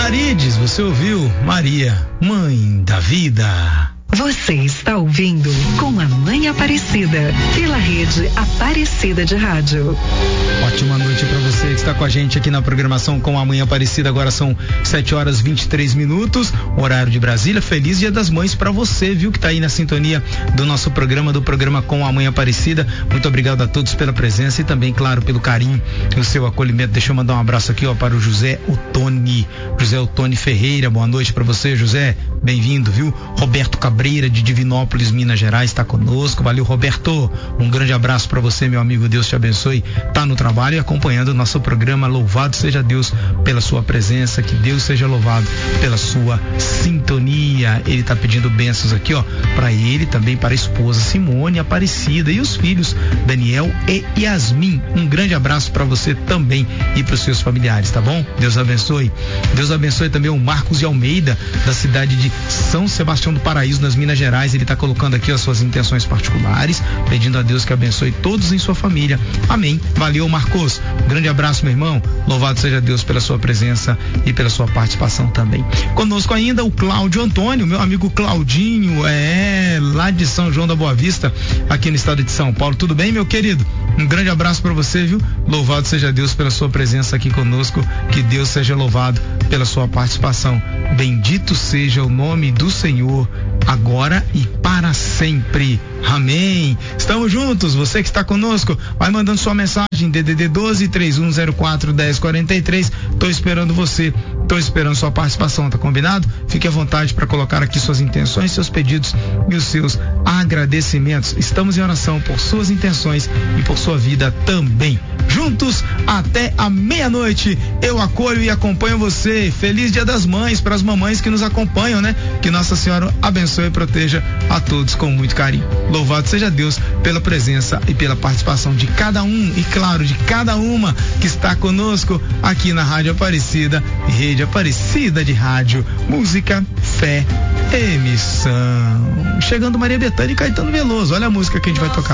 Marides, você ouviu? Maria, Mãe da Vida. Você está ouvindo Com a Mãe Aparecida, pela rede Aparecida de Rádio. Ótima noite para você que está com a gente aqui na programação Com a Mãe Aparecida. Agora são 7h23, horário de Brasília. Feliz Dia das Mães para você, viu, que tá aí na sintonia do nosso programa, do programa Com a Mãe Aparecida. Muito obrigado a todos pela presença e também, claro, pelo carinho e o seu acolhimento. Deixa eu mandar um abraço aqui, ó, para o José Ottoni Ferreira. Boa noite para você, José. Bem-vindo, viu? Roberto Cabreira, de Divinópolis, Minas Gerais, está conosco. Valeu, Roberto. Um grande abraço para você, meu amigo. Deus te abençoe. Tá no trabalho e acompanhando o nosso programa. Louvado seja Deus pela sua presença. Que Deus seja louvado pela sua sintonia. Ele tá pedindo bênçãos aqui, ó, para ele, também para a esposa Simone Aparecida e os filhos Daniel e Yasmin. Um grande abraço para você também e para os seus familiares, tá bom? Deus abençoe. Deus abençoe também o Marcos de Almeida, da cidade de São Sebastião do Paraíso, nas Minas Gerais. Ele está colocando aqui as suas intenções particulares, pedindo a Deus que abençoe todos em sua família. Amém. Valeu, Marcos. Um grande abraço, meu irmão. Louvado seja Deus pela sua presença e pela sua participação também. Conosco ainda o Cláudio Antônio, meu amigo Claudinho, lá de São João da Boa Vista, aqui no estado de São Paulo. Tudo bem, meu querido? Um grande abraço para você, viu? Louvado seja Deus pela sua presença aqui conosco. Que Deus seja louvado pela sua participação. Bendito seja o nome do Senhor, agora e para sempre. Amém. Estamos juntos. Você que está conosco, vai mandando sua mensagem, DDD 12-3104-1043. Tô esperando você. Tô esperando sua participação, tá combinado? Fique à vontade para colocar aqui suas intenções, seus pedidos e os seus agradecimentos. Estamos em oração por suas intenções e por sua vida também. Juntos até a meia-noite. Eu acolho e acompanho você. Feliz Dia das Mães para as mamães que nos acompanham, né? Que Nossa Senhora abençoe e proteja a todos com muito carinho. Louvado seja Deus pela presença e pela participação de cada um e, claro, de cada uma que está conosco aqui na Rádio Aparecida, Rede Aparecida de Rádio, música, fé, emissão. Chegando Maria Bethânia e Caetano Veloso. Olha a música que a gente vai tocar.